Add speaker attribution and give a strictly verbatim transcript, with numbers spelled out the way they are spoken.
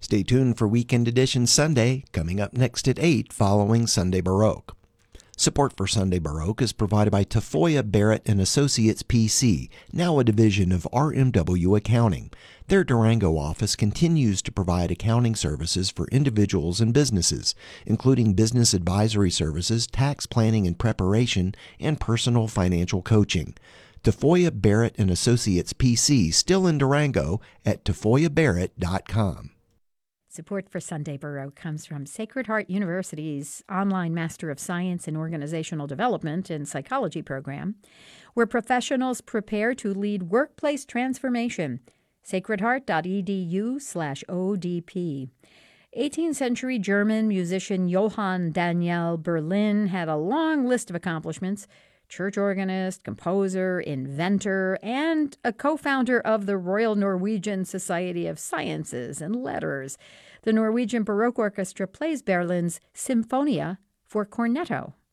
Speaker 1: Stay tuned for Weekend Edition Sunday, coming up next at eight following Sunday Baroque. Support for Sunday Baroque is provided by Tafoya Barrett and Associates P C, now a division of R M W Accounting. Their Durango office continues to provide accounting services for individuals and businesses, including business advisory services, tax planning and preparation, and personal financial coaching. Tafoya Barrett and Associates P C, still in Durango, at tafoya barrett dot com.
Speaker 2: Support for Sunday Baroque comes from Sacred Heart University's online Master of Science in Organizational Development and Psychology program, where professionals prepare to lead workplace transformation. sacredheart.edu slash ODP. eighteenth century German musician Johann Daniel Berlin had a long list of accomplishments: church organist, composer, inventor, and a co-founder of the Royal Norwegian Society of Sciences and Letters. The Norwegian Baroque Orchestra plays Berlin's Symphonia for cornetto.